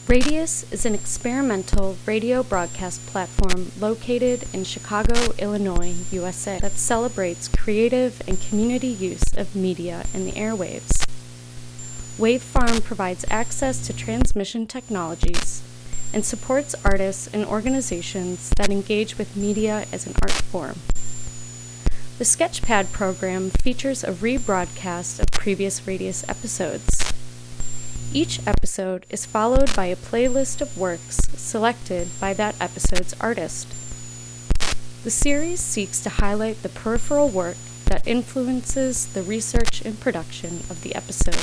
Radius is an experimental radio broadcast platform located in Chicago, Illinois, USA, that celebrates creative and community use of media in the airwaves. Wavefarm provides access to transmission technologies and supports artists and organizations that engage with media as an art form. The Sketchpad program features a rebroadcast of previous Radius episodes. Each episode is followed by a playlist of works selected by that episode's artist. The series seeks to highlight the peripheral work that influences the research and production of the episode.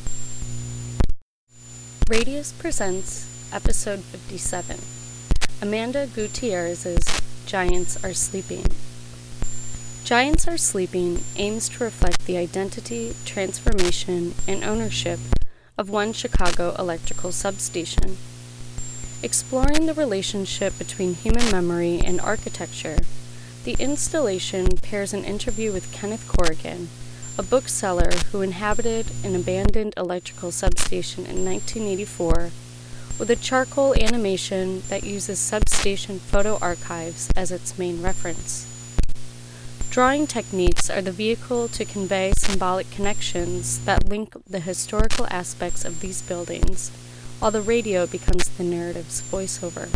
Radius presents Episode 57, Amanda Gutierrez's Giants Are Sleeping. Giants Are Sleeping aims to reflect the identity, transformation, and ownership of one Chicago electrical substation. Exploring the relationship between human memory and architecture, the installation pairs an interview with Kenneth Corrigan, a bookseller who inhabited an abandoned electrical substation in 1984, with a charcoal animation that uses substation photo archives as its main reference. Drawing techniques are the vehicle to convey symbolic connections that link the historical aspects of these buildings, while the radio becomes the narrative's voiceover.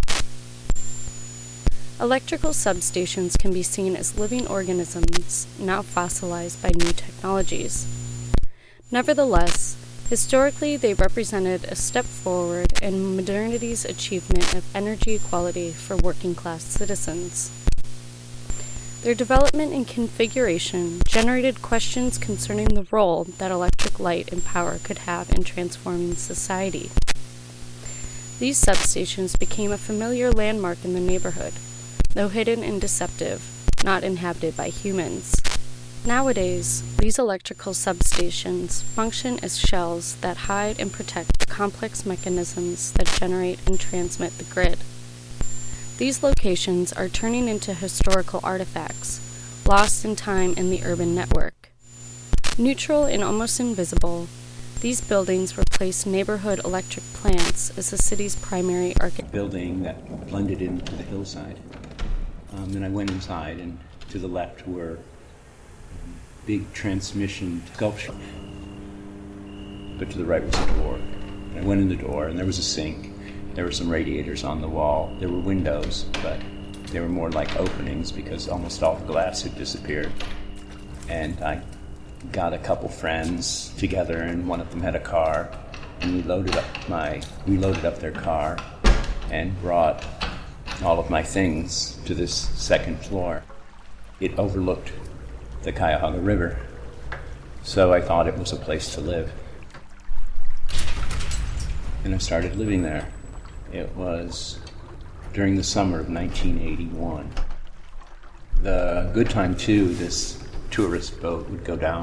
Electrical substations can be seen as living organisms now fossilized by new technologies. Nevertheless, historically they represented a step forward in modernity's achievement of energy equality for working-class citizens. Their development and configuration generated questions concerning the role that electric light and power could have in transforming society. These substations became a familiar landmark in the neighborhood, though hidden and deceptive, not inhabited by humans. Nowadays, these electrical substations function as shells that hide and protect the complex mechanisms that generate and transmit the grid. These locations are turning into historical artifacts, lost in time in the urban network. Neutral and almost invisible, these buildings replace neighborhood electric plants as the city's primary building that blended into the hillside. And I went inside, and to the left were big transmission sculpture, but to the right was a door. And I went in the door, and there was a sink. There were some radiators on the wall. There were windows, but they were more like openings because almost all the glass had disappeared. And I got a couple friends together, and one of them had a car, and we loaded up their car and brought all of my things to this second floor. It overlooked the Cuyahoga River, so I thought it was a place to live. And I started living there. It was during the summer of 1981. The good time, too, this tourist boat would go down